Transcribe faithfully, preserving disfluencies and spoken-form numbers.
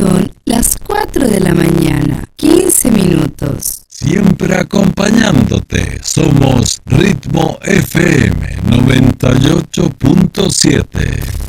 Son las cuatro de la mañana, quince minutos. Siempre acompañándote, somos Ritmo F M noventa y ocho punto siete.